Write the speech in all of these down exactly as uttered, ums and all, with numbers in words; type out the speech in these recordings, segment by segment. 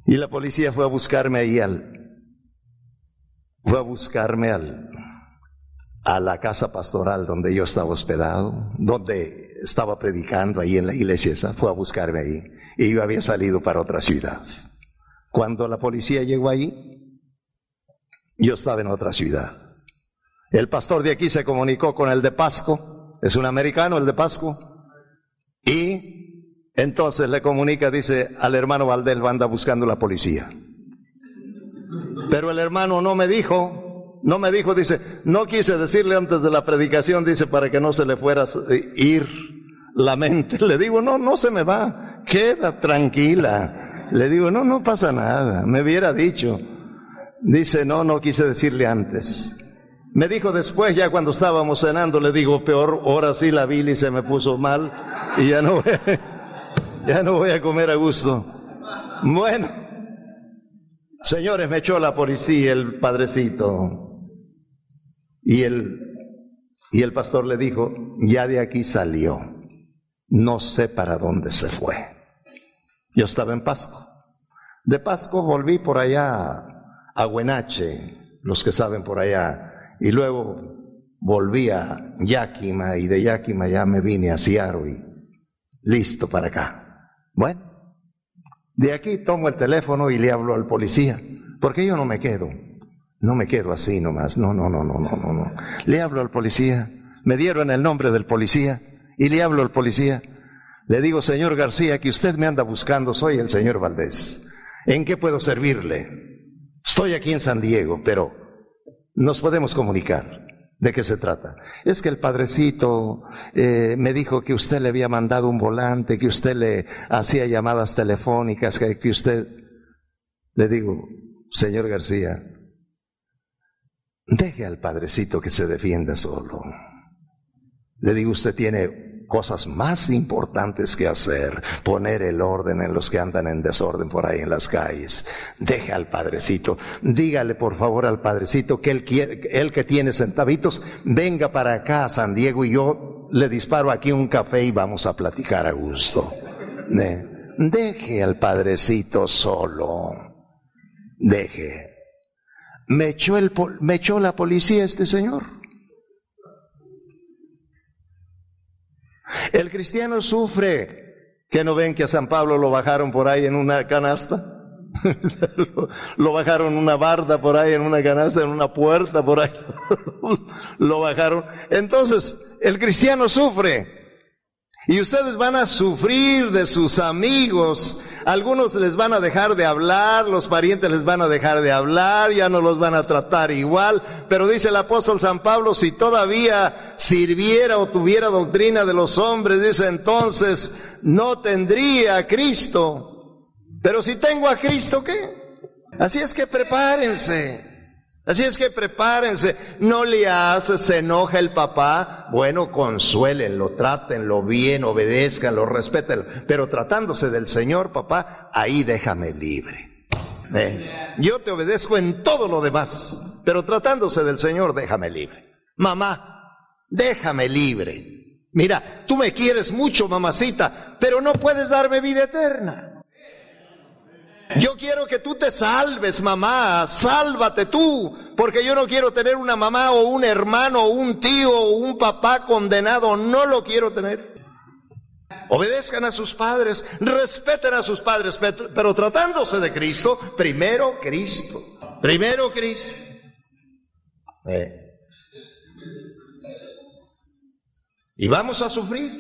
Y la policía fue a buscarme ahí al, fue a buscarme al, a la casa pastoral donde yo estaba hospedado, donde estaba predicando ahí en la iglesia esa, fue a buscarme ahí. Y yo había salido para otra ciudad. Cuando la policía llegó ahí, yo estaba en otra ciudad. El pastor de aquí se comunicó con el de Pasco, es un americano el de Pasco, y entonces le comunica, dice, al hermano Valdel anda buscando la policía. Pero el hermano no me dijo, no me dijo, dice, no quise decirle antes de la predicación, dice, para que no se le fuera a ir la mente. Le digo, no, no se me va, queda tranquila. Le digo, no, no pasa nada, me hubiera dicho. Dice, no, no quise decirle antes. Me dijo después, ya cuando estábamos cenando, le digo, peor, ahora sí la bilis se me puso mal y ya no voy a, ya no voy a comer a gusto. Bueno, señores, me echó la policía el padrecito. Y el, y el pastor le dijo, ya de aquí salió. No sé para dónde se fue. Yo estaba en Pasco. De Pasco volví por allá a Huenache, los que saben por allá. Y luego volví a Yakima y de Yakima ya me vine a Seattle y listo para acá. Bueno, de aquí tomo el teléfono y le hablo al policía, porque yo no me quedo, no me quedo así nomás, no, no, no, no, no, no, no. Le hablo al policía, me dieron el nombre del policía y le hablo al policía. Le digo, señor García, que usted me anda buscando, soy el señor Valdés. ¿En qué puedo servirle? Estoy aquí en San Diego, pero nos podemos comunicar. ¿De qué se trata? Es que el padrecito eh, me dijo que usted le había mandado un volante, que usted le hacía llamadas telefónicas, que, que usted... Le digo, señor García, deje al padrecito que se defienda solo. Le digo, usted tiene cosas más importantes que hacer, poner el orden en los que andan en desorden por ahí en las calles. Deje al padrecito, dígale por favor al padrecito que él, quiere, él que tiene centavitos, venga para acá a San Diego y yo le disparo aquí un café y vamos a platicar a gusto. ¿Eh? Deje al padrecito solo, deje. Me echó, el, me echó la policía este señor. El cristiano sufre, que no ven que a San Pablo lo bajaron por ahí en una canasta, lo, lo bajaron en una barda por ahí en una canasta, en una puerta por ahí, lo bajaron. Entonces, el cristiano sufre. Y ustedes van a sufrir de sus amigos, algunos les van a dejar de hablar, los parientes les van a dejar de hablar, ya no los van a tratar igual, pero dice el apóstol San Pablo, si todavía sirviera o tuviera doctrina de los hombres, dice entonces, no tendría a Cristo, pero si tengo a Cristo, ¿qué? Así es que prepárense. Así es que prepárense, no le hace, se enoja el papá, bueno, consuélenlo, trátenlo bien, obedézcanlo, respétenlo, pero tratándose del Señor, papá, ahí déjame libre. Eh, yo te obedezco en todo lo demás, pero tratándose del Señor, déjame libre. Mamá, déjame libre. Mira, tú me quieres mucho, mamacita, pero no puedes darme vida eterna. Yo quiero que tú te salves, mamá, sálvate tú, porque yo no quiero tener una mamá o un hermano o un tío o un papá condenado, no lo quiero tener. Obedezcan a sus padres, respeten a sus padres, pero tratándose de Cristo, primero Cristo, primero Cristo. Eh. Y vamos a sufrir.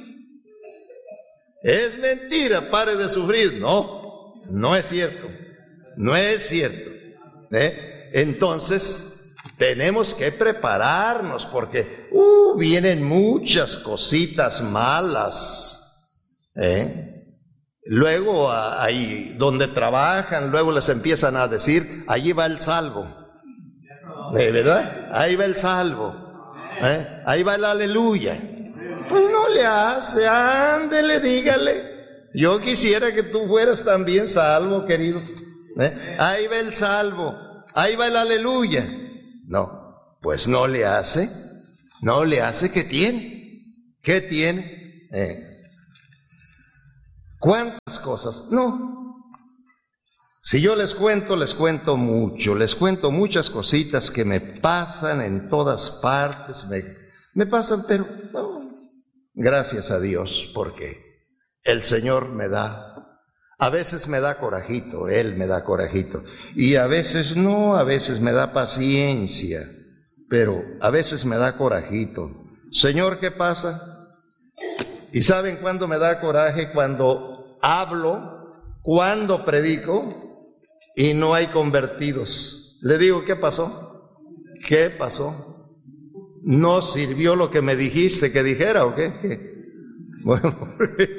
Es mentira, pare de sufrir, no. No es cierto, no es cierto. ¿Eh? Entonces, tenemos que prepararnos porque uh, vienen muchas cositas malas. ¿Eh? Luego, ahí donde trabajan, luego les empiezan a decir, allí va el salvo. ¿Eh? ¿Verdad? Ahí va el salvo. ¿Eh? Ahí va el aleluya. Pues no le hace, ándele, dígale. Yo quisiera que tú fueras también salvo, querido. ¿Eh? Ahí va el salvo, ahí va el aleluya. No, pues no le hace, no le hace. ¿Qué tiene? ¿Qué tiene? ¿Eh? ¿Cuántas cosas? No. Si yo les cuento, les cuento mucho, les cuento muchas cositas que me pasan en todas partes, me, me pasan, pero oh, gracias a Dios, porque el Señor me da, a veces me da corajito, Él me da corajito, y a veces no, a veces me da paciencia, pero a veces me da corajito. Señor, ¿qué pasa? ¿Y saben cuándo me da coraje? Cuando hablo, cuando predico, y no hay convertidos. Le digo, ¿qué pasó? ¿Qué pasó? ¿No sirvió lo que me dijiste que dijera o qué? Bueno,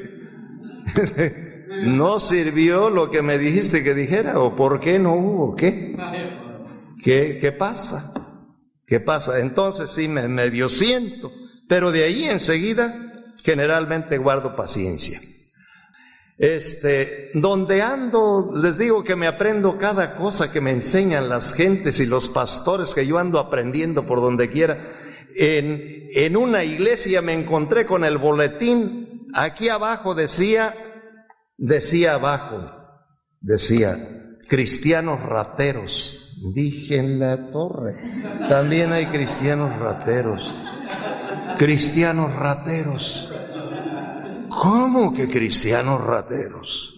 ¿no sirvió lo que me dijiste que dijera o por qué no hubo? ¿Qué? ¿Qué, qué pasa? ¿Qué pasa? Entonces sí me medio siento, pero de ahí enseguida generalmente guardo paciencia. Este, donde ando, les digo que me aprendo cada cosa que me enseñan las gentes y los pastores, que yo ando aprendiendo por donde quiera. En, en una iglesia me encontré con el boletín, aquí abajo decía, decía abajo, decía, cristianos rateros. Dije, en la torre, también hay cristianos rateros, cristianos rateros. ¿Cómo que cristianos rateros?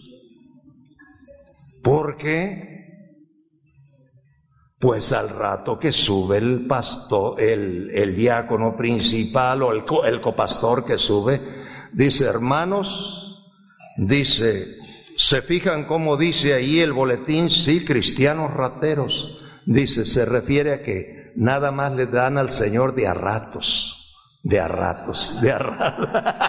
¿Por qué? Pues al rato que sube el pastor, el, el diácono principal o el, el copastor que sube, dice, hermanos, dice, ¿se fijan cómo dice ahí el boletín? Sí, cristianos rateros. Dice, se refiere a que nada más le dan al Señor de a ratos, de a ratos, de a ratos.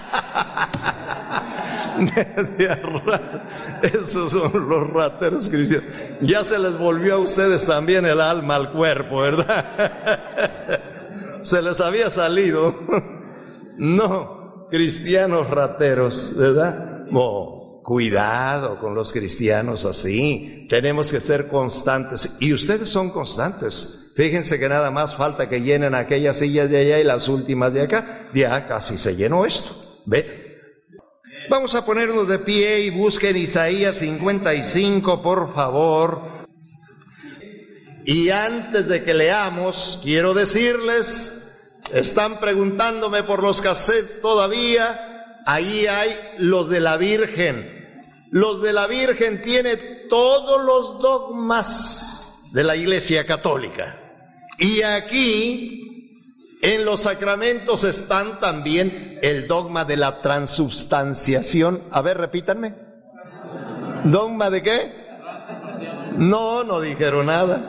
De a ratos. Esos son los rateros cristianos. Ya se les volvió a ustedes también el alma al cuerpo, ¿verdad? Se les había salido. No, cristianos rateros, ¿verdad? Oh, cuidado con los cristianos así. Tenemos que ser constantes. Y ustedes son constantes. Fíjense que nada más falta que llenen aquellas sillas de allá y las últimas de acá. Ya casi se llenó esto. ¿Ve? Vamos a ponernos de pie y busquen Isaías cincuenta y cinco, por favor. Y antes de que leamos, quiero decirles, están preguntándome por los cassettes todavía, ahí hay los de la Virgen. Los de la Virgen tiene todos los dogmas de la Iglesia Católica. Y aquí, en los sacramentos, están también el dogma de la transubstanciación. A ver, repítanme. ¿Dogma de qué? No, no dijeron nada.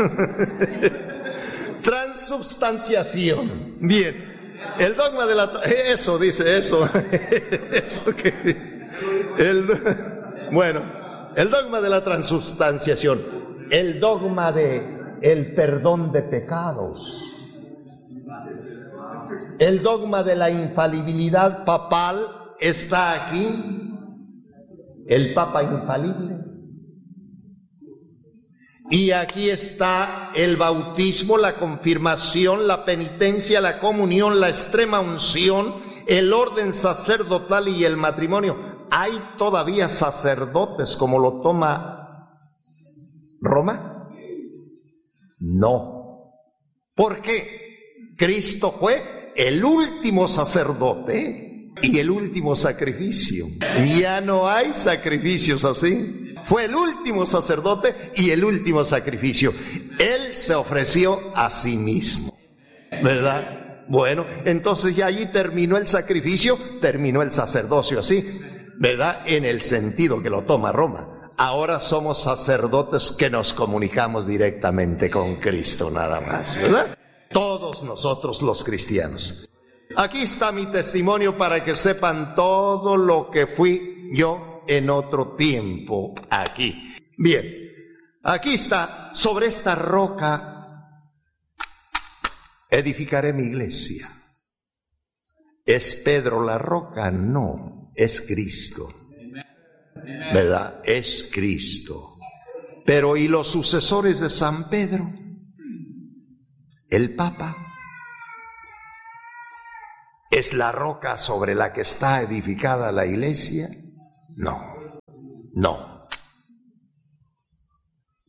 Transubstanciación. Bien. El dogma de la... Eso, dice eso. Eso que... El... Bueno, el dogma de la transubstanciación. El dogma de el perdón de pecados. El dogma de la infalibilidad papal está aquí. El Papa infalible. Y aquí está el bautismo, la confirmación, la penitencia, la comunión, la extrema unción, el orden sacerdotal y el matrimonio. ¿Hay todavía sacerdotes como lo toma Roma? No. ¿Por qué? Cristo fue el último sacerdote y el último sacrificio. Ya no hay sacrificios así. Fue el último sacerdote y el último sacrificio. Él se ofreció a sí mismo, ¿verdad? Bueno, entonces ya allí terminó el sacrificio, terminó el sacerdocio así, ¿verdad? En el sentido que lo toma Roma. Ahora somos sacerdotes que nos comunicamos directamente con Cristo nada más, ¿verdad? Todos nosotros los cristianos. Aquí está mi testimonio para que sepan todo lo que fui yo en otro tiempo aquí. Bien, aquí está, sobre esta roca edificaré mi iglesia. ¿Es Pedro la roca? No, es Cristo. ¿Verdad? Es Cristo. Pero ¿y los sucesores de San Pedro? El Papa. ¿Es la roca sobre la que está edificada la iglesia? No, no.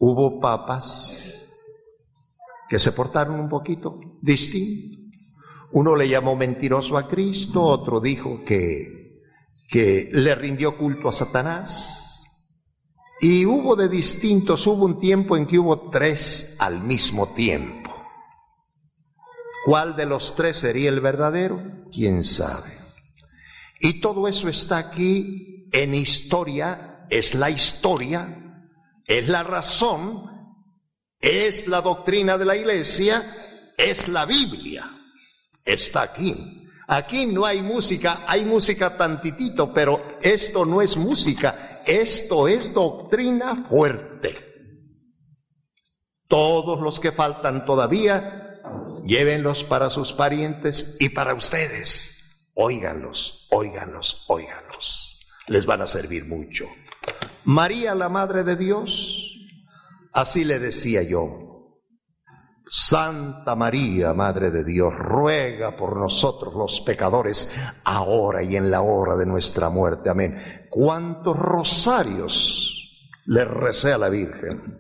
hubo papas que se portaron un poquito distinto. Uno le llamó mentiroso a Cristo, otro dijo que, que le rindió culto a Satanás. Y hubo de distintos, hubo un tiempo en que hubo tres al mismo tiempo. ¿Cuál de los tres sería el verdadero? ¿Quién sabe? Y todo eso está aquí en historia, es la historia, es la razón, es la doctrina de la iglesia, es la Biblia. Está aquí. Aquí no hay música, hay música tantitito, pero esto no es música, esto es doctrina fuerte. Todos los que faltan todavía, llévenlos para sus parientes y para ustedes. Óiganlos, óiganlos, óiganlos. Les van a servir mucho. María, la Madre de Dios, así le decía yo. Santa María, Madre de Dios, ruega por nosotros los pecadores, ahora y en la hora de nuestra muerte. Amén. ¿Cuántos rosarios le recé a la Virgen?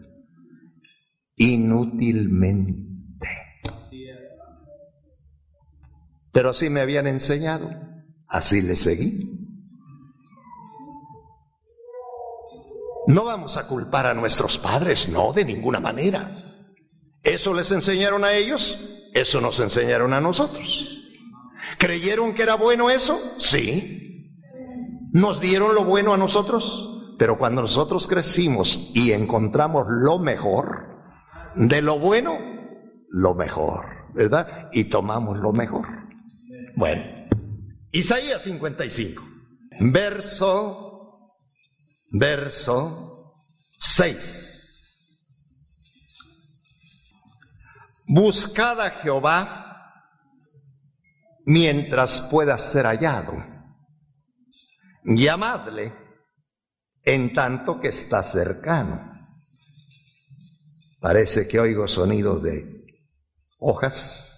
Inútilmente. Pero así me habían enseñado, así le seguí. No vamos a culpar a nuestros padres, no, de ninguna manera. ¿Eso les enseñaron a ellos? Eso nos enseñaron a nosotros. ¿Creyeron que era bueno eso? Sí. ¿Nos dieron lo bueno a nosotros? Pero cuando nosotros crecimos y encontramos lo mejor, de lo bueno, lo mejor, ¿verdad? Y tomamos lo mejor. Bueno, Isaías cincuenta y cinco, verso, verso seis. Buscad a Jehová mientras pueda ser hallado. Llamadle en tanto que está cercano. Parece que oigo sonido de hojas.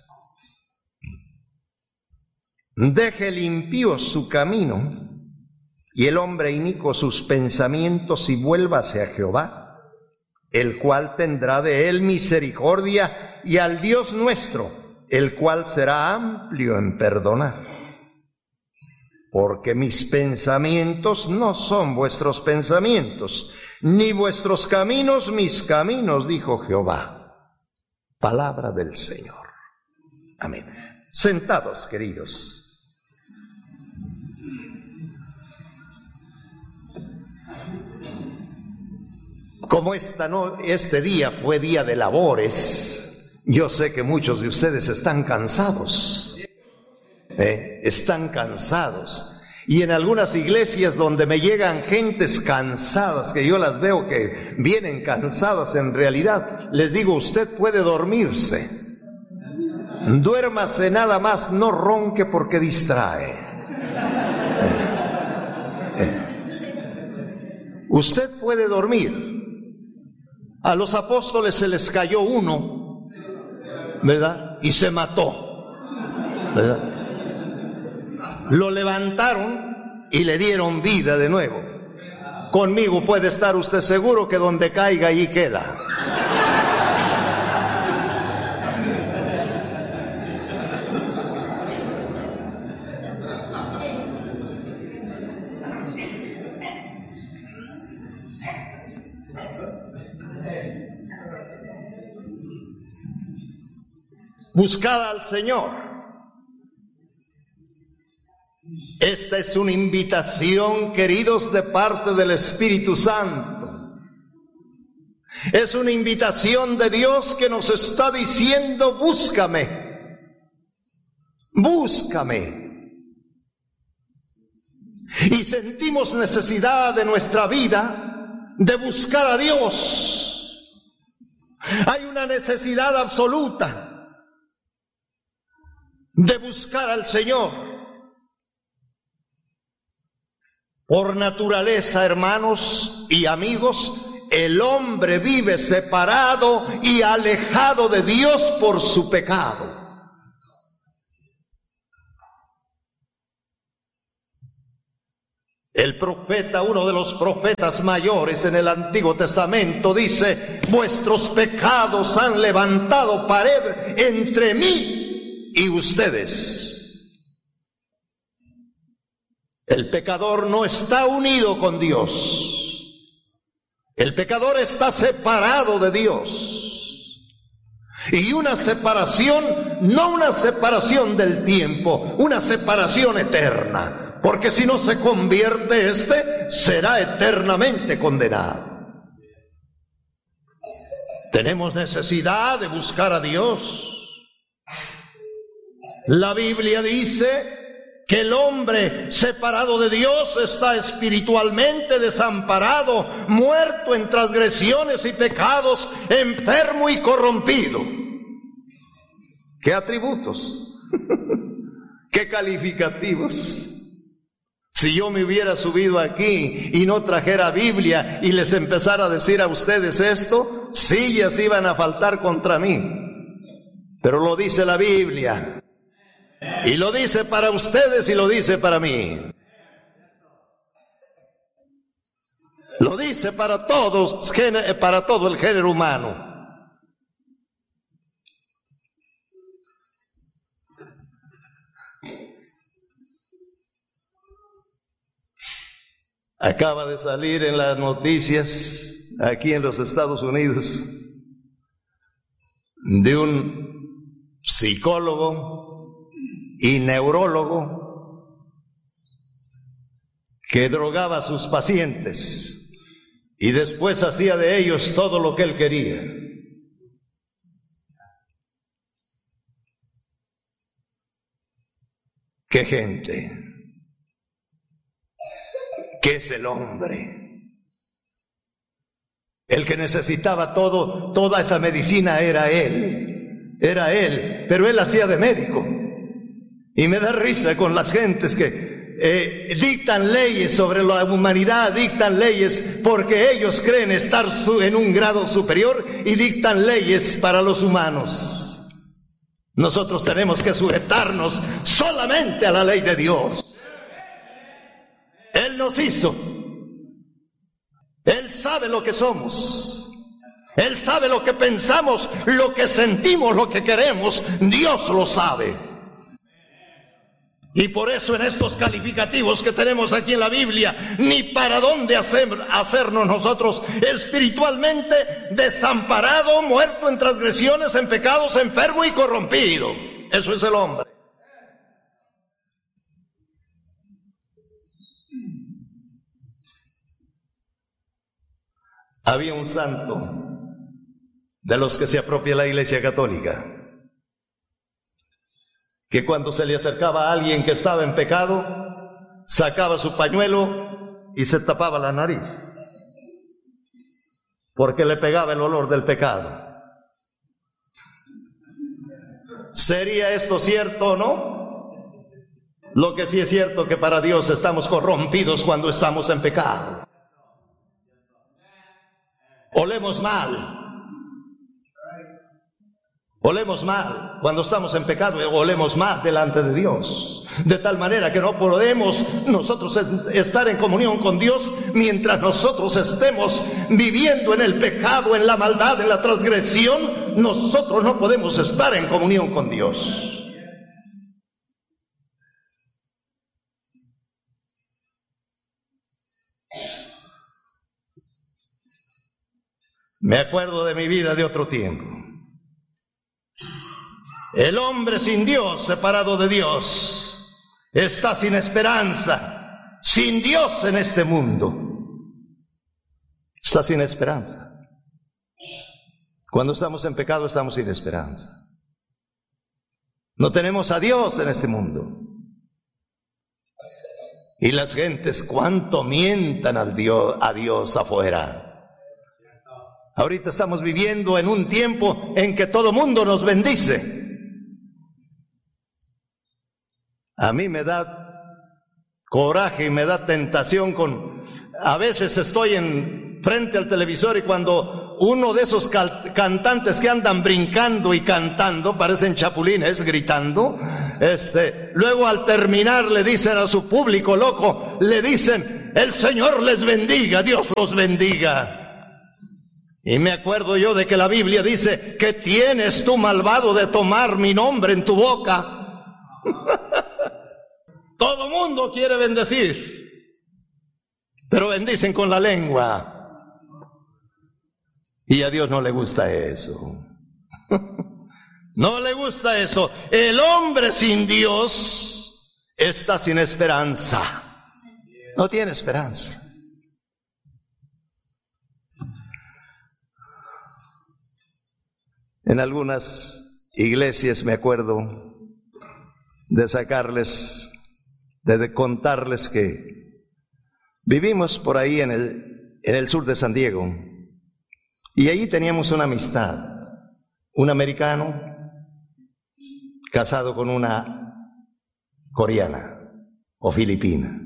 Deje el impío su camino y el hombre inicuo sus pensamientos y vuélvase a Jehová, el cual tendrá de él misericordia, y al Dios nuestro, el cual será amplio en perdonar. Porque mis pensamientos no son vuestros pensamientos, ni vuestros caminos mis caminos, dijo Jehová. Palabra del Señor. Amén. Sentados, queridos. Como esta no, este día fue día de labores, yo sé que muchos de ustedes están cansados, ¿eh? Están cansados. Y en algunas iglesias donde me llegan gentes cansadas, que yo las veo que vienen cansadas en realidad, les digo, usted puede dormirse. Duérmase nada más, no ronque porque distrae. Eh, eh. Usted puede dormir. A los apóstoles se les cayó uno, ¿verdad? Y se mató, ¿verdad? Lo levantaron y le dieron vida de nuevo. Conmigo puede estar usted seguro que donde caiga allí queda. Buscad al Señor. Esta es una invitación, queridos, de parte del Espíritu Santo. Es una invitación de Dios que nos está diciendo, búscame, búscame. Y sentimos necesidad de nuestra vida de buscar a Dios. Hay una necesidad absoluta de buscar al Señor. Por naturaleza, hermanos y amigos, el hombre vive separado y alejado de Dios por su pecado. El profeta, uno de los profetas mayores en el Antiguo Testamento, dice: vuestros pecados han levantado pared entre mí y ustedes. El pecador no está unido con Dios. El pecador está separado de Dios. Y una separación, no una separación del tiempo, una separación eterna. Porque si no se convierte éste, será eternamente condenado. Tenemos necesidad de buscar a Dios. La Biblia dice que el hombre separado de Dios está espiritualmente desamparado, muerto en transgresiones y pecados, enfermo y corrompido. ¿Qué atributos? ¿Qué calificativos? Si yo me hubiera subido aquí y no trajera Biblia y les empezara a decir a ustedes esto, sillas iban a faltar contra mí. Pero lo dice la Biblia. Y lo dice para ustedes y lo dice para mí. Lo dice para todos, para todo el género humano. Acaba de salir en las noticias aquí en los Estados Unidos de un psicólogo y neurólogo que drogaba a sus pacientes y después hacía de ellos todo lo que él quería. ¡Qué gente! ¿Qué es el hombre? El que necesitaba todo, toda esa medicina era él, era él, pero él hacía de médico. Y me da risa con las gentes que eh, dictan leyes sobre la humanidad, dictan leyes porque ellos creen estar su, en un grado superior y dictan leyes para los humanos. Nosotros tenemos que sujetarnos solamente a la ley de Dios. Él nos hizo. Él sabe lo que somos. Él sabe lo que pensamos, lo que sentimos, lo que queremos. Dios lo sabe. Y por eso en estos calificativos que tenemos aquí en la Biblia, ni para dónde hacer, hacernos nosotros espiritualmente desamparado, muerto en transgresiones, en pecados, enfermo y corrompido. Eso es el hombre. Había un santo de los que se apropia la Iglesia Católica, que cuando se le acercaba a alguien que estaba en pecado, sacaba su pañuelo y se tapaba la nariz, porque le pegaba el olor del pecado. ¿Sería esto cierto o no? Lo que sí es cierto que para Dios estamos corrompidos cuando estamos en pecado. Olemos mal. Olemos mal, cuando estamos en pecado, olemos mal delante de Dios, de tal manera que no podemos nosotros estar en comunión con Dios mientras nosotros estemos viviendo en el pecado, en la maldad, en la transgresión. Nosotros no podemos estar en comunión con Dios. Me acuerdo de mi vida de otro tiempo. El hombre sin Dios, separado de Dios, está sin esperanza, sin Dios en este mundo. Está sin esperanza. Cuando estamos en pecado estamos sin esperanza. No tenemos a Dios en este mundo. Y las gentes cuánto mientan al Dios, a Dios afuera. Ahorita estamos viviendo en un tiempo en que todo mundo nos bendice. A mí me da coraje y me da tentación con... A veces estoy en frente al televisor y cuando uno de esos cal, cantantes que andan brincando y cantando, parecen chapulines gritando, este, luego al terminar le dicen a su público loco, le dicen, el Señor les bendiga, Dios los bendiga. Y me acuerdo yo de que la Biblia dice, ¿qué tienes tú, malvado, de tomar mi nombre en tu boca? Todo mundo quiere bendecir, pero bendicen con la lengua. Y a Dios no le gusta eso. No le gusta eso. El hombre sin Dios está sin esperanza. No tiene esperanza. En algunas iglesias me acuerdo de sacarles, de contarles que vivimos por ahí en el, en el sur de San Diego, y allí teníamos una amistad, un americano casado con una coreana o filipina.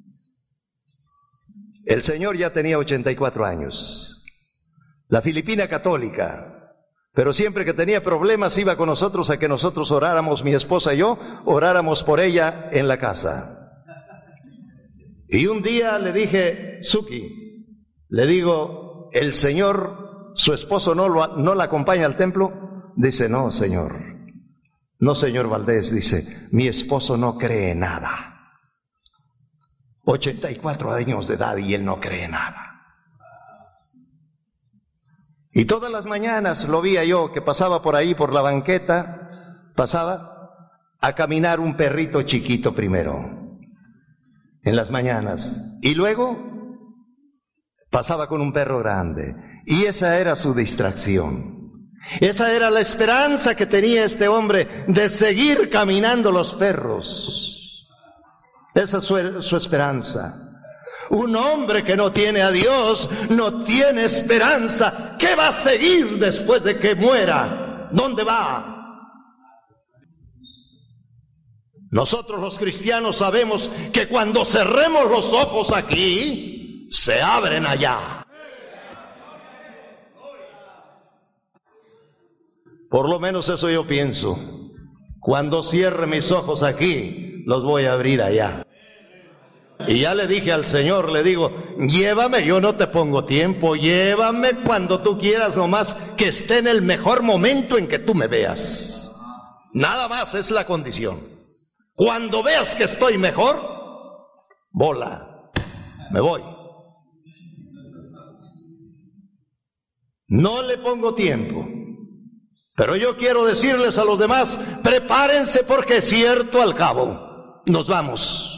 El señor ya tenía ochenta y cuatro años, la filipina católica, pero siempre que tenía problemas iba con nosotros a que nosotros oráramos, mi esposa y yo, oráramos por ella en la casa. Y un día le dije, Suki, le digo, ¿el señor, su esposo no, lo, no la acompaña al templo? Dice, no, señor. No, señor Valdés, dice, mi esposo no cree nada. ochenta y cuatro años de edad y él no cree nada. Y todas las mañanas lo veía yo que pasaba por ahí por la banqueta, pasaba a caminar un perrito chiquito primero, en las mañanas, y luego pasaba con un perro grande, y esa era su distracción. Esa era la esperanza que tenía este hombre de seguir caminando los perros. Esa es su, su esperanza. Un hombre que no tiene a Dios, no tiene esperanza. ¿Qué va a seguir después de que muera? ¿Dónde va? Nosotros los cristianos sabemos que cuando cerremos los ojos aquí, se abren allá. Por lo menos eso yo pienso. Cuando cierre mis ojos aquí, los voy a abrir allá. Y ya le dije al Señor, le digo, llévame, yo no te pongo tiempo, llévame cuando tú quieras, nomás que esté en el mejor momento en que tú me veas. Nada más es la condición. Cuando veas que estoy mejor, bola, me voy. No le pongo tiempo. Pero yo quiero decirles a los demás, prepárense porque es cierto, al cabo nos vamos.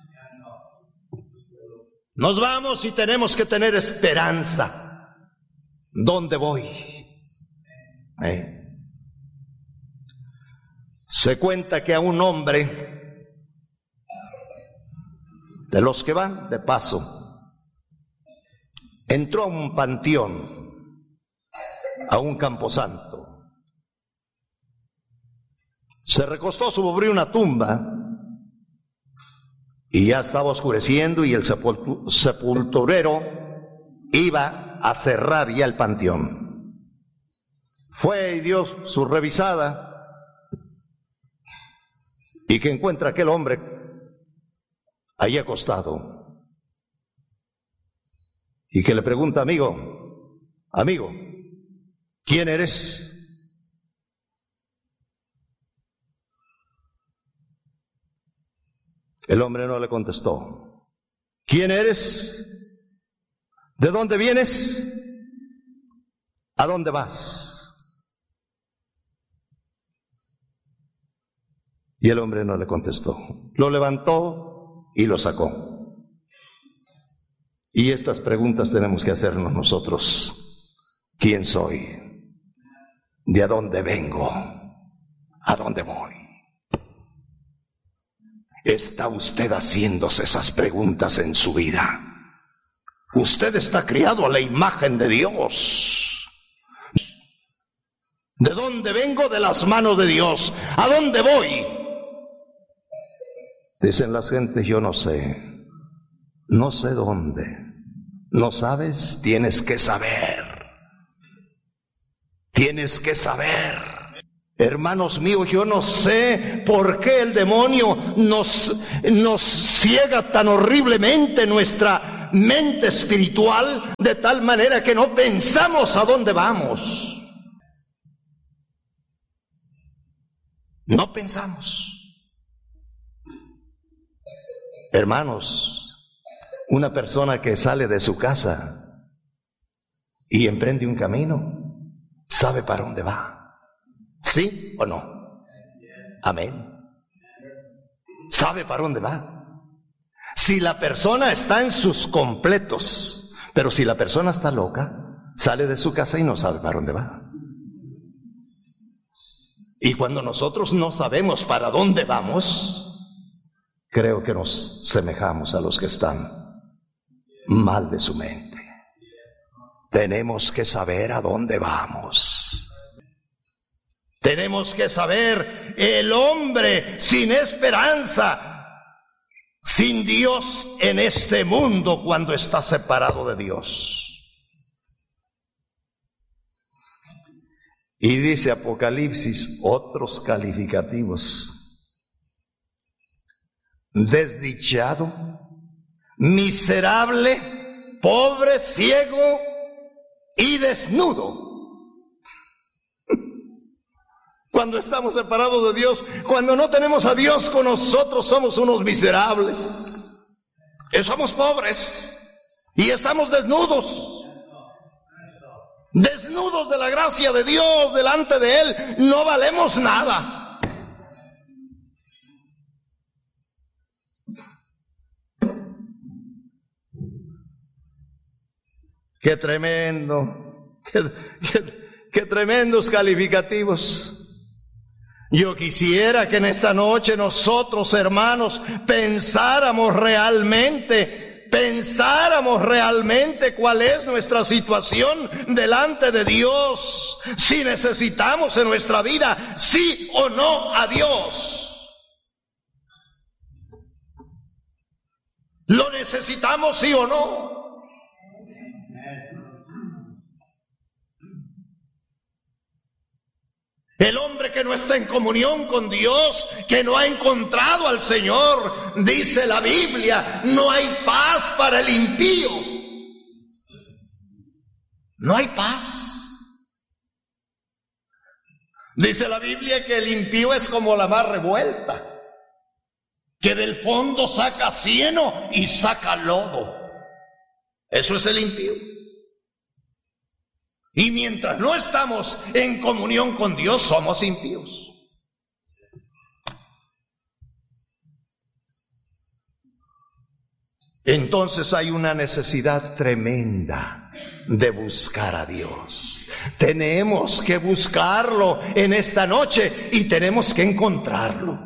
Nos vamos y tenemos que tener esperanza. ¿Dónde voy? ¿Eh? Se cuenta que a un hombre, de los que van de paso, entró a un panteón, a un camposanto. Se recostó sobre una tumba y ya estaba oscureciendo y el sepulturero iba a cerrar ya el panteón. Fue y dio su revisada y que encuentra aquel hombre ahí acostado y que le pregunta, amigo, amigo, ¿quién eres? El hombre no le contestó. ¿Quién eres? ¿De dónde vienes? ¿A dónde vas? Y el hombre no le contestó. Lo levantó y lo sacó. Y estas preguntas tenemos que hacernos nosotros. ¿Quién soy? ¿De a dónde vengo? ¿A dónde voy? ¿Está usted haciéndose esas preguntas en su vida? Usted está criado a la imagen de Dios. ¿De dónde vengo? De las manos de Dios. ¿A dónde voy? Dicen las gentes, yo no sé. No sé dónde. ¿No sabes? Tienes que saber. Tienes que saber. Hermanos míos, yo no sé por qué el demonio nos, nos ciega tan horriblemente nuestra mente espiritual, de tal manera que no pensamos a dónde vamos. No pensamos. Hermanos, una persona que sale de su casa y emprende un camino, sabe para dónde va. ¿Sí o no? Amén. Sabe para dónde va. Si la persona está en sus completos, pero si la persona está loca, sale de su casa y no sabe para dónde va. Y cuando nosotros no sabemos para dónde vamos, creo que nos semejamos a los que están mal de su mente. Tenemos que saber a dónde vamos. Tenemos que saber, el hombre sin esperanza, sin Dios en este mundo cuando está separado de Dios. Y dice Apocalipsis otros calificativos: desdichado, miserable, pobre, ciego y desnudo. Cuando estamos separados de Dios, cuando no tenemos a Dios con nosotros, somos unos miserables. Y somos pobres y estamos desnudos. Desnudos de la gracia de Dios delante de Él, no valemos nada. Qué tremendo, qué, qué, qué tremendos calificativos. Yo quisiera que en esta noche nosotros, hermanos, pensáramos realmente, pensáramos realmente cuál es nuestra situación delante de Dios, si necesitamos en nuestra vida sí o no a Dios. ¿Lo necesitamos sí o no? El hombre que no está en comunión con Dios, que no ha encontrado al Señor, dice la Biblia, no hay paz para el impío. No hay paz. Dice la Biblia que el impío es como la mar revuelta, que del fondo saca cieno y saca lodo. Eso es el impío. Y mientras no estamos en comunión con Dios, somos impíos. Entonces hay una necesidad tremenda de buscar a Dios. Tenemos que buscarlo en esta noche y tenemos que encontrarlo.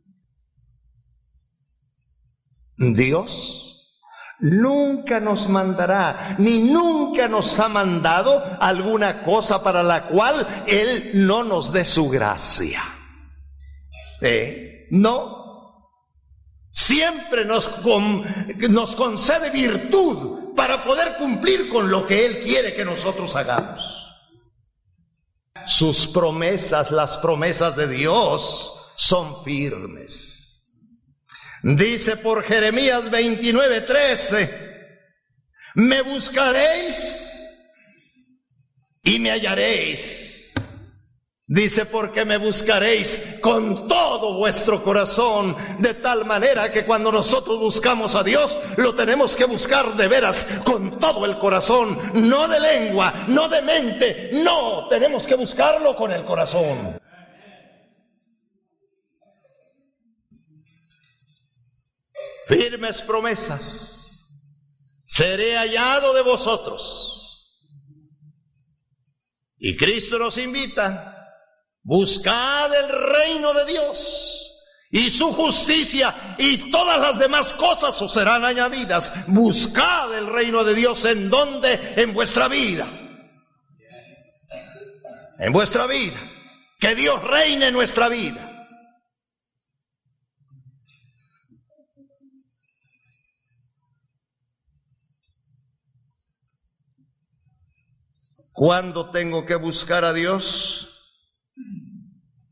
Dios nunca nos mandará, ni nunca nos ha mandado alguna cosa para la cual Él no nos dé su gracia. ¿Eh? No. Siempre nos, con, nos concede virtud para poder cumplir con lo que Él quiere que nosotros hagamos. Sus promesas, las promesas de Dios, son firmes. Dice por Jeremías veintinueve, trece, me buscaréis y me hallaréis. Dice, porque me buscaréis con todo vuestro corazón, de tal manera que cuando nosotros buscamos a Dios, lo tenemos que buscar de veras con todo el corazón, no de lengua, no de mente, no, tenemos que buscarlo con el corazón. Firmes promesas, seré hallado de vosotros. Y Cristo nos invita, buscad el reino de Dios y su justicia, y todas las demás cosas os serán añadidas. Buscad el reino de Dios. ¿En dónde? En vuestra vida. En vuestra vida. Que Dios reine en nuestra vida. ¿Cuándo tengo que buscar a Dios?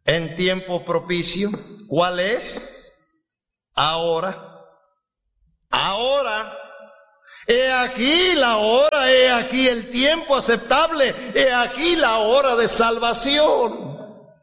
en tiempo propicio. ¿Cuál es? Ahora. Ahora. He aquí la hora, he aquí el tiempo aceptable, he aquí la hora de salvación.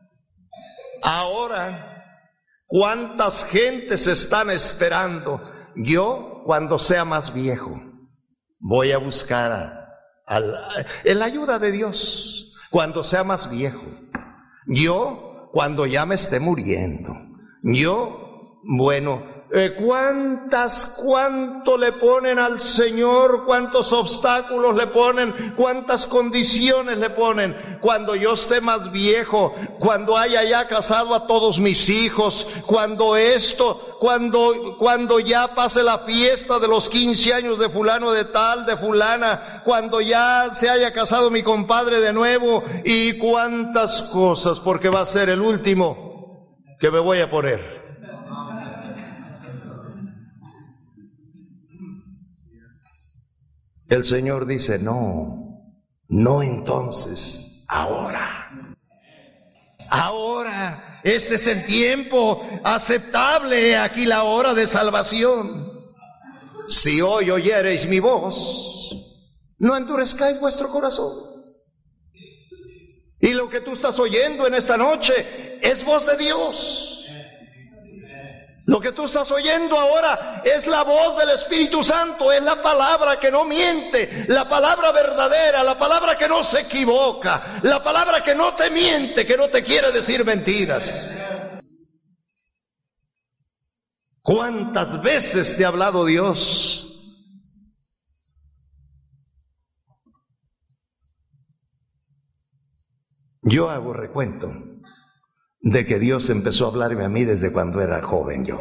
Ahora, ¿cuántas gentes están esperando? Yo, cuando sea más viejo, voy a buscar a, a la, en la ayuda de Dios, cuando sea más viejo. Yo, cuando ya me esté muriendo. Yo, bueno, eh, ¿cuántas, cuánto le ponen al Señor? ¿Cuántos obstáculos le ponen? ¿Cuántas condiciones le ponen? Cuando yo esté más viejo, cuando haya ya casado a todos mis hijos, cuando esto, cuando, cuando ya pase la fiesta de los quince años de fulano de tal, de fulana, cuando ya se haya casado mi compadre de nuevo, y cuántas cosas, porque va a ser el último que me voy a poner. El Señor dice, no, no entonces, ahora. Ahora, este es el tiempo aceptable, aquí la hora de salvación. Si hoy oyereis mi voz, no endurezcáis vuestro corazón. Y lo que tú estás oyendo en esta noche es voz de Dios. Lo que tú estás oyendo ahora es la voz del Espíritu Santo, es la palabra que no miente, la palabra verdadera, la palabra que no se equivoca, la palabra que no te miente, que no te quiere decir mentiras. ¿Cuántas veces te ha hablado Dios? Yo hago recuento de que Dios empezó a hablarme a mí desde cuando era joven yo.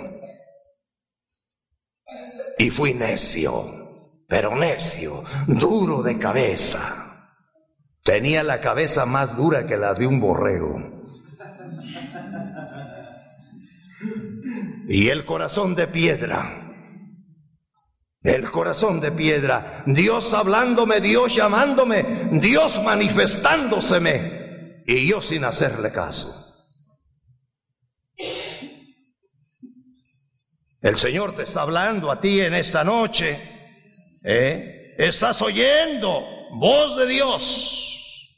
Y fui necio, pero necio, duro de cabeza. Tenía la cabeza más dura que la de un borrego. Y el corazón de piedra. El corazón de piedra. Dios hablándome, Dios llamándome, Dios manifestándoseme. Y yo sin hacerle caso. El Señor te está hablando a ti en esta noche, ¿eh? Estás oyendo voz de Dios.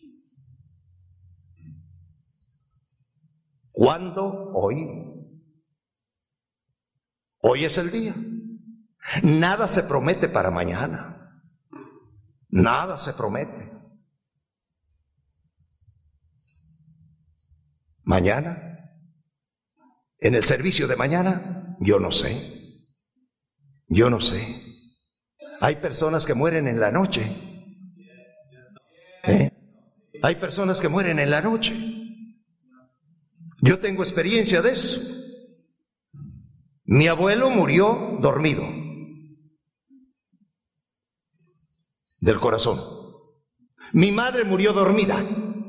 ¿Cuándo? Hoy. Hoy es el día. Nada se promete para mañana. Nada se promete. Mañana, en el servicio de mañana, yo no sé, yo no sé. Hay personas que mueren en la noche. ¿Eh? Hay personas que mueren en la noche. Yo tengo experiencia de eso. Mi abuelo murió dormido del corazón. Mi madre murió dormida.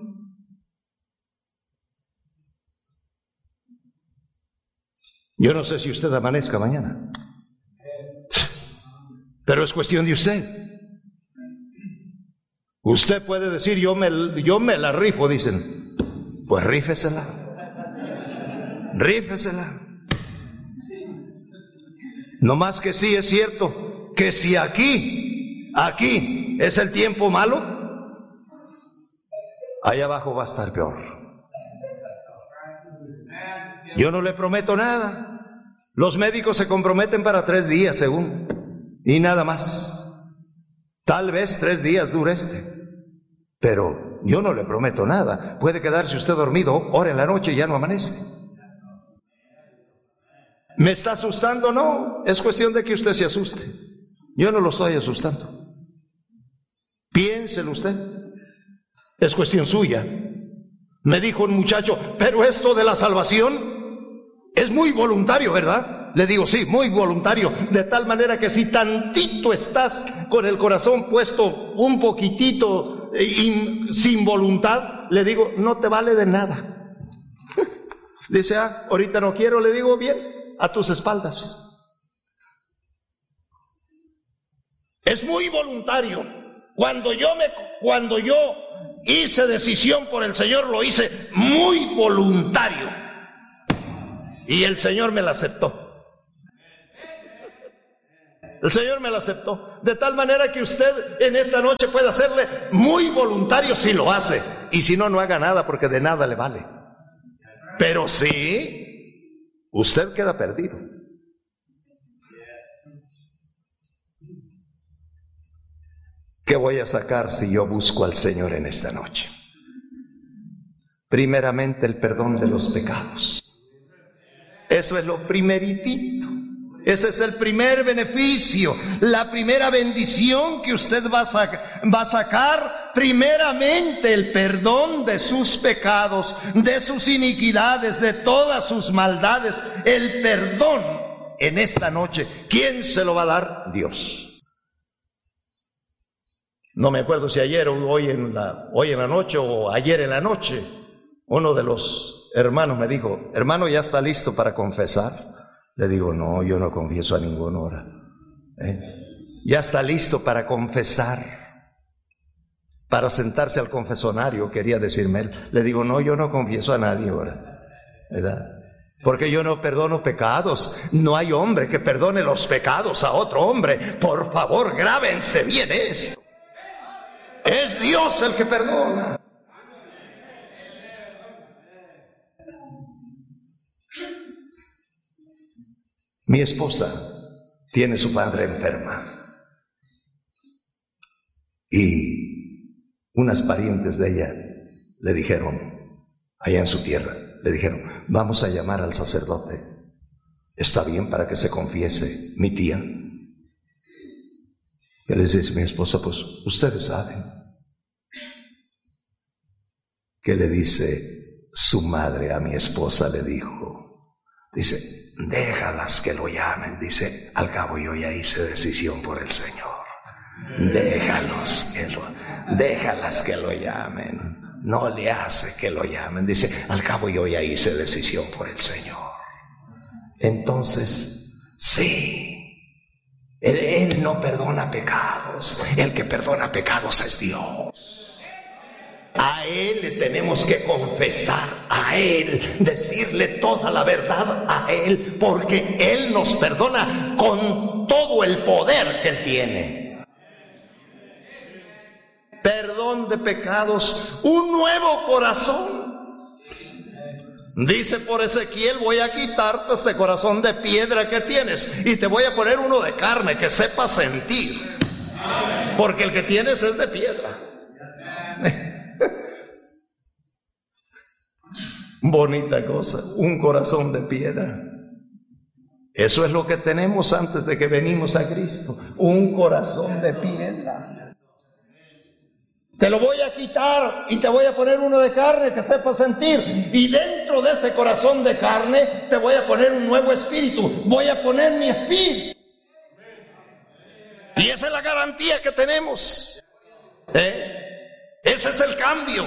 Yo no sé si usted amanezca mañana, pero es cuestión de usted. Usted puede decir, yo me, yo me la rifo, dicen. Pues rífesela. Rífesela. No más que sí es cierto que si aquí, aquí es el tiempo malo, allá abajo va a estar peor. Yo no le prometo nada. Los médicos se comprometen para tres días, según, y nada más. Tal vez tres días dure este, pero yo no le prometo nada. Puede quedarse usted dormido hora en la noche y ya no amanece. ¿Me está asustando? No, es cuestión de que usted se asuste. Yo no lo estoy asustando. Piénselo usted. Es cuestión suya. Me dijo un muchacho, pero esto de la salvación es muy voluntario, ¿verdad? Le digo, sí, muy voluntario, de tal manera que si tantito estás con el corazón puesto un poquitito in, sin voluntad, le digo, no te vale de nada. Dice, ah, ahorita no quiero, le digo, bien, a tus espaldas. Es muy voluntario. Cuando yo me, cuando yo hice decisión por el Señor, lo hice muy voluntario. Y el Señor me la aceptó. El Señor me lo aceptó, de tal manera que usted en esta noche puede hacerle muy voluntario si lo hace, y si no, no haga nada, porque de nada le vale. Pero sí, usted queda perdido. ¿Qué voy a sacar si yo busco al Señor en esta noche? Primeramente, el perdón de los pecados. Eso es lo primeritito. Ese es el primer beneficio, la primera bendición que usted va a, sac- va a sacar. Primeramente, el perdón de sus pecados, de sus iniquidades, de todas sus maldades. El perdón en esta noche. ¿Quién se lo va a dar? Dios. No me acuerdo si ayer o hoy en la, hoy en la noche o ayer en la noche, uno de los hermanos me dijo: hermano, ¿ya está listo para confesar? Le digo: no, yo no confieso a ninguna hora. ¿Eh? Ya está listo para confesar, para sentarse al confesonario, quería decirme él. Le digo: no, yo no confieso a nadie ahora, ¿verdad? Porque yo no perdono pecados. No hay hombre que perdone los pecados a otro hombre. Por favor, grábense bien esto. Es Dios el que perdona. Mi esposa tiene su padre enferma y unas parientes de ella le dijeron, allá en su tierra, le dijeron: vamos a llamar al sacerdote. ¿Está bien para que se confiese mi tía? ¿Qué les dice mi esposa? Pues ustedes saben. ¿Qué le dice su madre a mi esposa? Le dijo, dice: déjalas que lo llamen. Dice: al cabo yo ya hice decisión por el Señor. Déjalos que lo, déjalas que lo llamen. No le hace que lo llamen. Dice: al cabo yo ya hice decisión por el Señor. Entonces, sí, él, él no perdona pecados. El que perdona pecados es Dios. A Él le tenemos que confesar, a Él, decirle toda la verdad a Él, porque Él nos perdona con todo el poder que Él tiene. Perdón de pecados, un nuevo corazón. Dice por Ezequiel: voy a quitarte este corazón de piedra que tienes y te voy a poner uno de carne que sepa sentir, porque el que tienes es de piedra. Bonita cosa, un corazón de piedra. Eso es lo que tenemos antes de que venimos a Cristo, un corazón de piedra. Te lo voy a quitar y te voy a poner uno de carne que sepa sentir, y dentro de ese corazón de carne te voy a poner un nuevo espíritu. Voy a poner mi espíritu, y esa es la garantía que tenemos. ¿Eh? Ese es el cambio.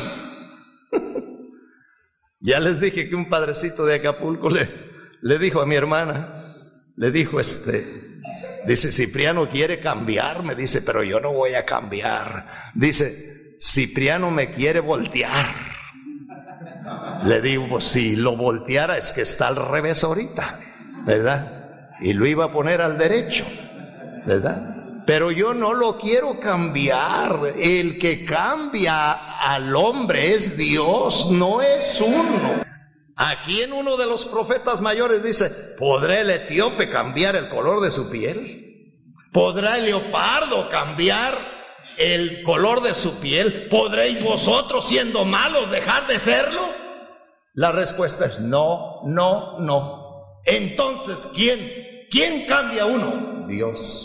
Ya les dije que un padrecito de Acapulco le, le dijo a mi hermana, le dijo este, dice: Cipriano quiere cambiarme, dice, pero yo no voy a cambiar. Dice: Cipriano me quiere voltear. Le digo: pues si lo volteara es que está al revés ahorita, ¿verdad? Y lo iba a poner al derecho, ¿verdad? Pero yo no lo quiero cambiar. El que cambia al hombre es Dios, no es uno. Aquí en uno de los profetas mayores dice: ¿podrá el etíope cambiar el color de su piel? ¿Podrá el leopardo cambiar el color de su piel? ¿Podréis vosotros, siendo malos, dejar de serlo? La respuesta es no, no, no. Entonces, ¿quién? ¿Quién cambia a uno? Dios.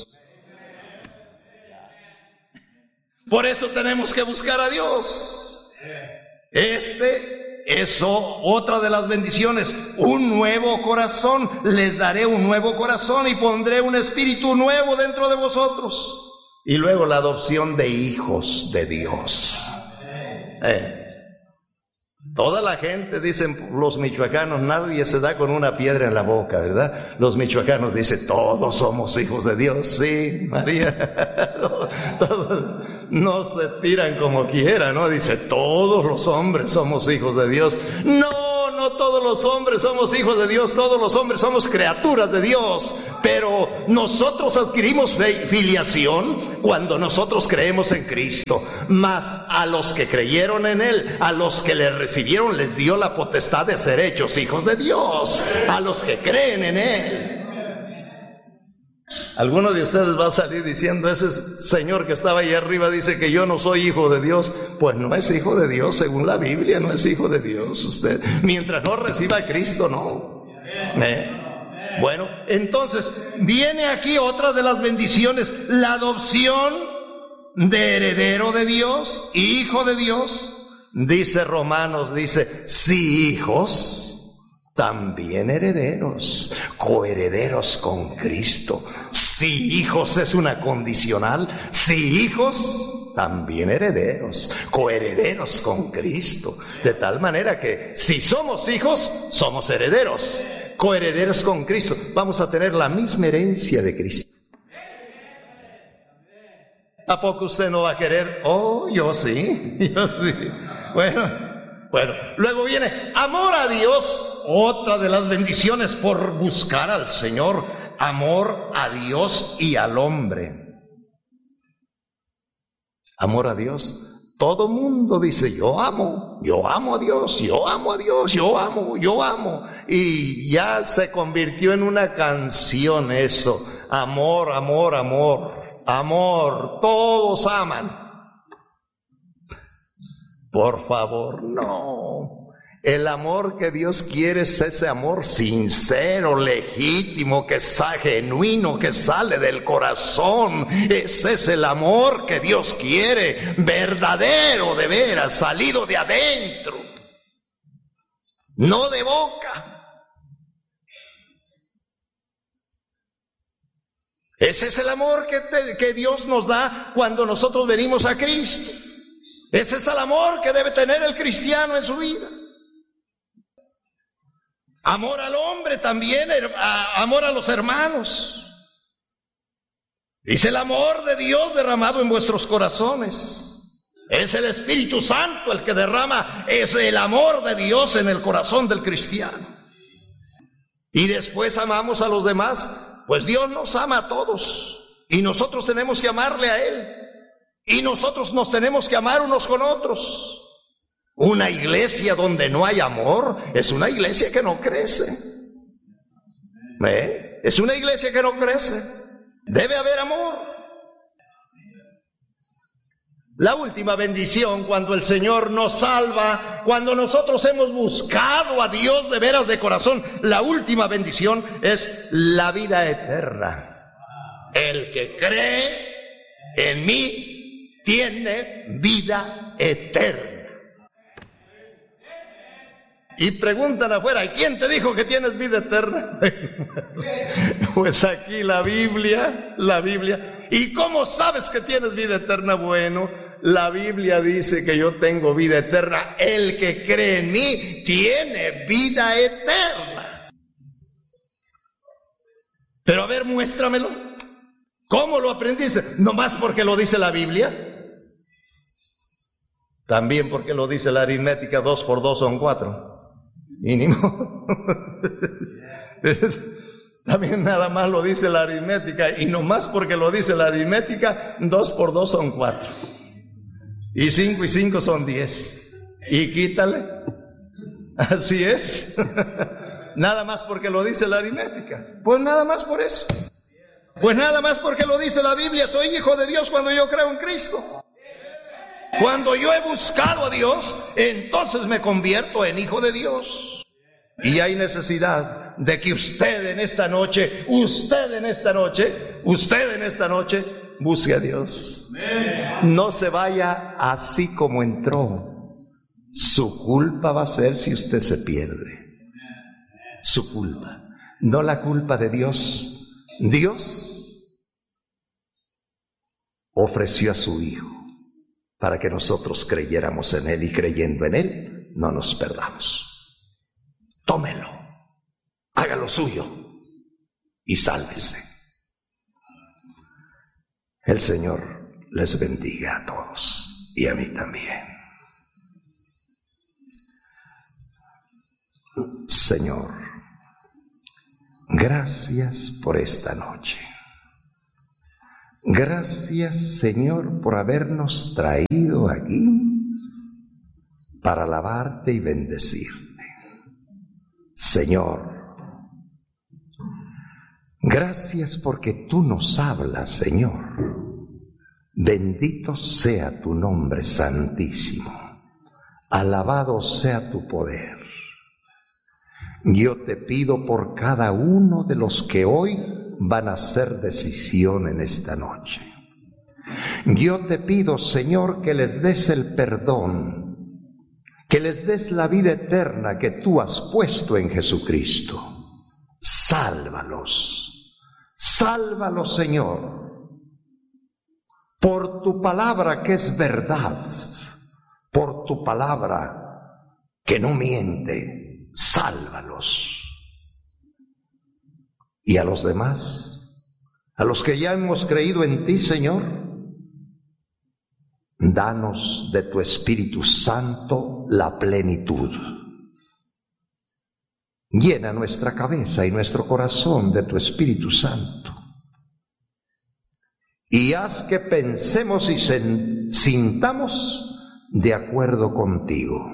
Por eso tenemos que buscar a Dios. Este es otra de las bendiciones. Un nuevo corazón. Les daré un nuevo corazón y pondré un espíritu nuevo dentro de vosotros. Y luego la adopción de hijos de Dios. Eh. Toda la gente, dicen los michoacanos, nadie se da con una piedra en la boca, ¿verdad? Los michoacanos dicen, todos somos hijos de Dios. Sí, María, todos, todos, no se tiran como quieran, ¿no? Dice, todos los hombres somos hijos de Dios. No, no todos los hombres somos hijos de Dios, todos los hombres somos criaturas de Dios, pero nosotros adquirimos filiación cuando nosotros creemos en Cristo. Mas a los que creyeron en Él, a los que le recibieron, les dio la potestad de ser hechos hijos de Dios, a los que creen en Él. Alguno de ustedes va a salir diciendo, ese señor que estaba ahí arriba dice que yo no soy hijo de Dios. Pues no es hijo de Dios, según la Biblia, no es hijo de Dios usted. Mientras no reciba a Cristo, no. ¿Eh? Bueno, entonces, viene aquí otra de las bendiciones, la adopción de heredero de Dios, hijo de Dios. Dice Romanos, dice, sí hijos, también herederos, coherederos con Cristo. Sí hijos es una condicional, sí hijos, también herederos, coherederos con Cristo. De tal manera que si somos hijos, somos herederos, coherederos con Cristo. Vamos a tener la misma herencia de Cristo. ¿A poco usted no va a querer? Oh, yo sí, yo sí. Bueno, bueno, luego viene amor a Dios, otra de las bendiciones por buscar al Señor, amor a Dios y al hombre. Amor a Dios. Todo mundo dice, yo amo, yo amo a Dios, yo amo a Dios, yo amo, yo amo. Y ya se convirtió en una canción eso, amor, amor, amor, amor, todos aman. Por favor, no. El amor que Dios quiere es ese amor sincero, legítimo, que es genuino, que sale del corazón. Ese es el amor que Dios quiere, verdadero, de veras, salido de adentro, no de boca. Ese es el amor que, te, que Dios nos da cuando nosotros venimos a Cristo. Ese es el amor que debe tener el cristiano en su vida. Amor al hombre también, amor a los hermanos. Dice el amor de Dios derramado en vuestros corazones. Es el Espíritu Santo el que derrama, es el amor de Dios en el corazón del cristiano. Y después amamos a los demás, pues Dios nos ama a todos y nosotros tenemos que amarle a Él. Y nosotros nos tenemos que amar unos con otros. Una iglesia donde no hay amor es una iglesia que no crece. ¿Eh? Es una iglesia que no crece. Debe haber amor. La última bendición, cuando el Señor nos salva, cuando nosotros hemos buscado a Dios de veras de corazón, la última bendición es la vida eterna. El que cree en mí tiene vida eterna. Y preguntan afuera, ¿quién te dijo que tienes vida eterna? Pues aquí la Biblia, la Biblia. ¿Y cómo sabes que tienes vida eterna? Bueno, la Biblia dice que yo tengo vida eterna. El que cree en mí tiene vida eterna. Pero a ver, muéstramelo. ¿Cómo lo aprendiste? ¿Nomás porque lo dice la Biblia? También porque lo dice la aritmética, dos por dos son cuatro. Mínimo. También nada más lo dice la aritmética, y nomás porque lo dice la aritmética, dos por dos son cuatro. Y cinco y cinco son diez. Y quítale. Así es. Nada más porque lo dice la aritmética. Pues nada más por eso. Pues nada más porque lo dice la Biblia, soy hijo de Dios cuando yo creo en Cristo. Cuando yo he buscado a Dios, entonces me convierto en hijo de Dios. Y hay necesidad de que usted en esta noche, usted en esta noche, usted en esta noche, busque a Dios. No se vaya así como entró. Su culpa va a ser si usted se pierde. Su culpa, no la culpa de Dios. Dios ofreció a su Hijo para que nosotros creyéramos en Él, y creyendo en Él no nos perdamos. Tómelo, haga lo suyo y sálvese. El Señor les bendiga a todos y a mí también. Señor, gracias por esta noche. Gracias, Señor, por habernos traído aquí para alabarte y bendecirte. Señor, gracias porque tú nos hablas, Señor. Bendito sea tu nombre santísimo. Alabado sea tu poder. Yo te pido por cada uno de los que hoy van a hacer decisión en esta noche. Yo te pido, Señor, que les des el perdón, que les des la vida eterna que tú has puesto en Jesucristo. Sálvalos, sálvalos, Señor, por tu palabra que es verdad, por tu palabra que no miente. Sálvalos. Y a los demás, a los que ya hemos creído en ti, Señor, danos de tu Espíritu Santo la plenitud. Llena nuestra cabeza y nuestro corazón de tu Espíritu Santo. Y haz que pensemos y sintamos de acuerdo contigo.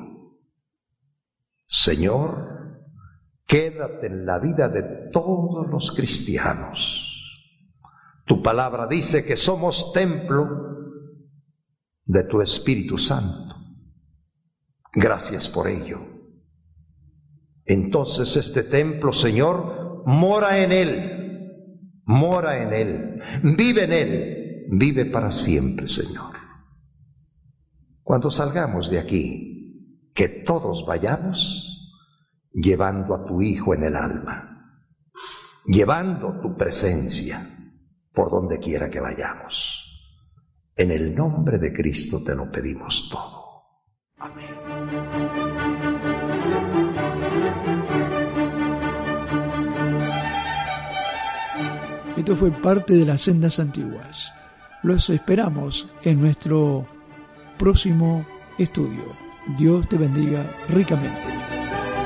Señor, quédate en la vida de todos los cristianos. Tu palabra dice que somos templo de tu Espíritu Santo. Gracias por ello. Entonces este templo, Señor, mora en él, mora en él, vive en él, vive para siempre, Señor. Cuando salgamos de aquí, que todos vayamos llevando a tu Hijo en el alma, llevando tu presencia por donde quiera que vayamos. En el nombre de Cristo te lo pedimos todo. Amén. Esto fue parte de las Sendas Antiguas. Los esperamos en nuestro próximo estudio. Dios te bendiga ricamente.